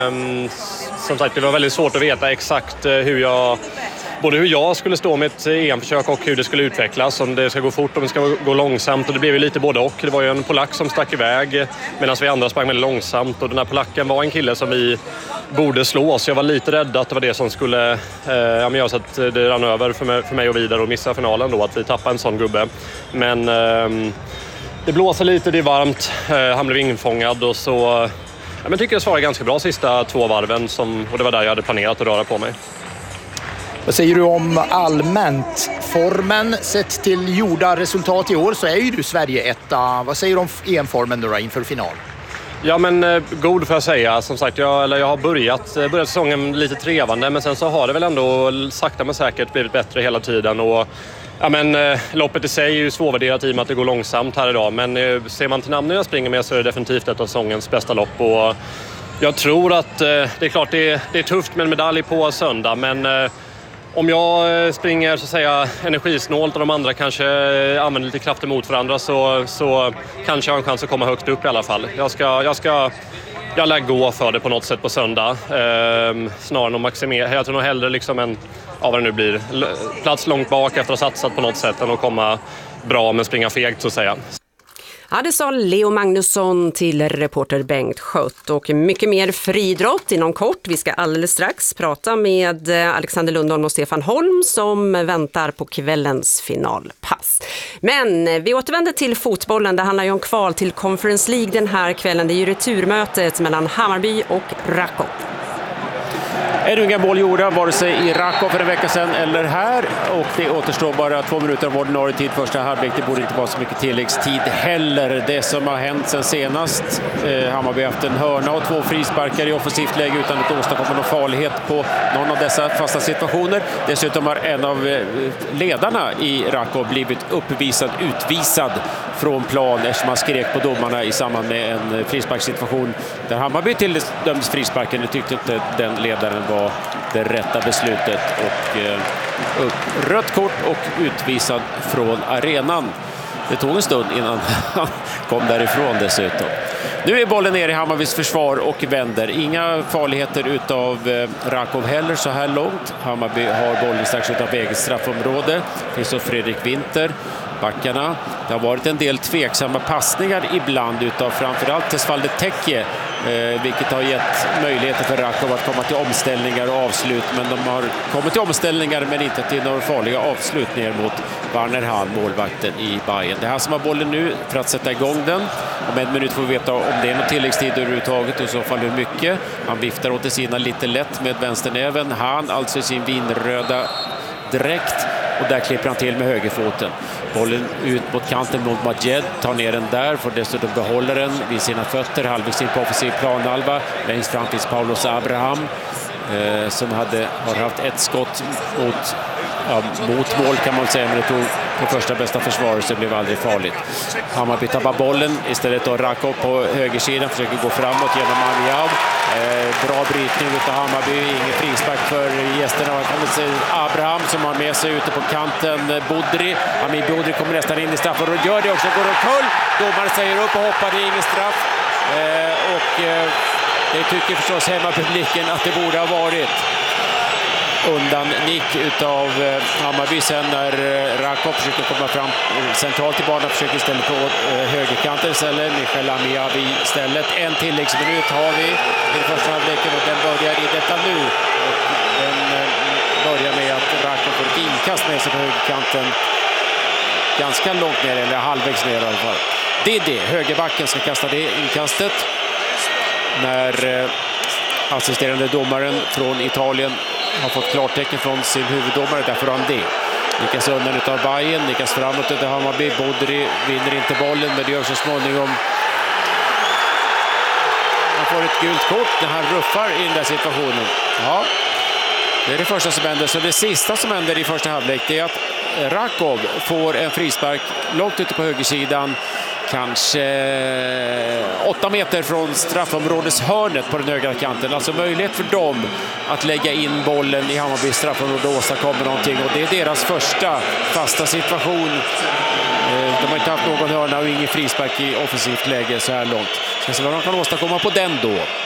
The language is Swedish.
Som sagt, det var väldigt svårt att veta exakt både hur jag skulle stå med ett EM-försök och hur det skulle utvecklas. Om det ska gå fort, om det ska gå långsamt. Och det blev ju lite både och. Det var ju en polack som stack iväg medan vi andra sprang väldigt långsamt. Och den här polacken var en kille som vi borde slå. Så jag var lite rädd att det var det som skulle göra så att det rann över för mig och vidare och missa finalen då. Att vi tappade en sån gubbe. Men det blåser lite, det är varmt. Han blev infångad och så... Jag tycker jag svarade ganska bra sista 2 varven och det var där jag hade planerat att röra på mig. Vad säger du om allmänt formen? Sett till gjorda resultat i år så är ju du Sverige-etta. Vad säger du om EM-formen då inför final? Ja, men god får jag säga. Som sagt, jag har börjat säsongen lite trevande, men sen så har det väl ändå sakta men säkert blivit bättre hela tiden. Och ja, men loppet i sig är ju svårvärderat i och med att det går långsamt här idag. Men ser man till namnen jag springer med så är det definitivt ett av säsongens bästa lopp. Och jag tror att det är klart det är tufft med en medalj på söndag, men om jag springer så att säga energisnålt och de andra kanske använder lite kraft emot varandra så kanske jag har en chans att komma högt upp i alla fall. Jag lär gå för det på något sätt på söndag. Snarare än att maximera. Jag tror nog hellre liksom vad det nu blir, plats långt bak efter att ha satsat på något sätt än att komma bra men springa fegt så att säga. Ja, det sa Leo Magnusson till reporter Bengt Schött. Och mycket mer friidrott inom kort. Vi ska alldeles strax prata med Alexander Lundholm och Stefan Holm som väntar på kvällens finalpass. Men vi återvänder till fotbollen. Det handlar ju om kval till Conference League den här kvällen. Det är ju returmötet mellan Hammarby och Rakov. Ännu inga mål gjorda, vare sig i Rakov för en vecka sedan eller här. Och det återstår bara 2 minuter av ordinarie tid första halvlek. Det borde inte vara så mycket tilläggstid heller. Det som har hänt sen senast. Hammarby har haft en hörna och 2 frisparkar i offensivt läge utan att åstadkomma någon farlighet på någon av dessa fasta situationer. Dessutom har en av ledarna i Rakov blivit utvisad från plan eftersom man skrek på domarna i samband med en frisparkssituation där Hammarby tilldömdes frisparken. Det tyckte inte den ledaren var det rätta beslutet och rött kort och utvisad från arenan. Det tog en stund innan han kom därifrån dessutom. Nu är bollen ner i Hammarbys försvar och vänder. Inga farligheter utav Rakov heller så här långt. Hammarby har bollen strax utanför eget straffområde. Det finns så Fredrik Winter. Backarna. Det har varit en del tveksamma passningar ibland utav framförallt Tesfalde Tekke, vilket har gett möjligheter för Rakov att komma till omställningar och avslut, men de har kommit till omställningar men inte till några farliga avslut ner mot Warner Hahn, målvakten i Bayern. Det är han som har bollen nu för att sätta igång den. Om 1 minut får vi veta om det är någon tilläggstid överhuvudtaget och i så fall hur mycket. Han viftar åt sidan lite lätt med vänsternäven. Han alltså i sin vinröda dräkt. Och där klipper han till med högerfoten. Bollen ut mot kanten mot Majed. Tar ner den där. Får dessutom behålla den vid sina fötter. Halvvägs in på offensiv planhalva. Längst fram finns Paulos Abraham. Som har haft ett skott mot mål kan man säga. Men det tog på första bästa försvaret så det blev aldrig farligt. Hammarby tappar bollen. Istället då Rakov på högersidan. Försöker gå framåt genom Amiab. Bra brytning utav Hammarby. Ingen frispark för gästerna. Man kan se Abraham som har med sig ute på kanten. Bodri. Amin Bodri kommer nästan in i straffen och gör det också. Går omkull. Domaren säger upp och hoppar. Det är ingen straff. Det tycker förstås hemmapubliken att det borde ha varit. Undan nick utav Hammarby sen när Rakov försöker komma fram centralt i banan, försöker istället på högerkanten istället. Michael Amiabi istället. En tilläggsminut har vi i den första halvleken och den börjar i detta nu. Och den börjar med att Rakov får ett inkast med sig på högerkanten. Ganska långt ner, eller halvvägs ner i alla fall. Det är det. Högerbacken ska kasta det inkastet. När assisterande domaren från Italien har fått klartecken från sin huvuddomare, därför har han det. Nikas undan utav Bayern, nikas framåt utav Hammarby. Bodri vinner inte bollen, men det gör så småningom. Han får ett gult kort när han ruffar i den där situationen. Ja, det är det första som händer. Så det sista som händer i första halvlek är att Rakov får en frispark långt ute på högersidan. Kanske 8 meter från straffområdeshörnet på den högra kanten. Alltså möjlighet för dem att lägga in bollen i Hammarbys straffområde och åstadkomma någonting. Och det är deras första fasta situation. De har inte haft någon hörna och ingen frispark i offensivt läge så här långt. Ska se vad de kan åstadkomma på den då.